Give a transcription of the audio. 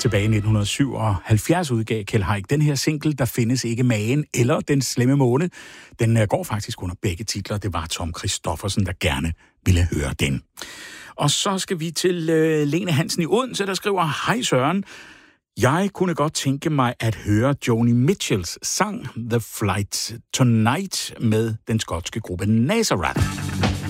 Tilbage i 1977 udgav Kjeld Haik den her single, Der findes ikke magen, eller Den slemme måne. Den går faktisk under begge titler. Det var Tom Christoffersen, der gerne ville høre den. Og så skal vi til Lene Hansen i Odense, der skriver: Hej Søren. Jeg kunne godt tænke mig at høre Joni Mitchells sang The Flight Tonight med den skotske gruppe Nazareth.